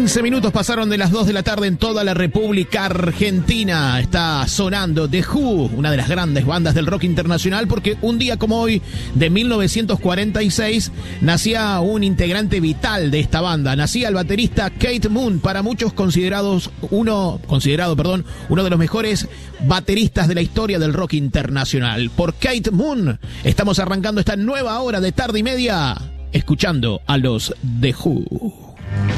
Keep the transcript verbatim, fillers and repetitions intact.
quince minutos pasaron de las dos de la tarde en toda la República Argentina. Está sonando The Who, una de las grandes bandas del rock internacional, porque un día como hoy, de mil novecientos cuarenta y seis, nacía un integrante vital de esta banda. Nacía el baterista Keith Moon, para muchos considerados uno, considerado, perdón, uno de los mejores bateristas de la historia del rock internacional. Por Keith Moon estamos arrancando esta nueva hora de tarde y media, escuchando a los The Who.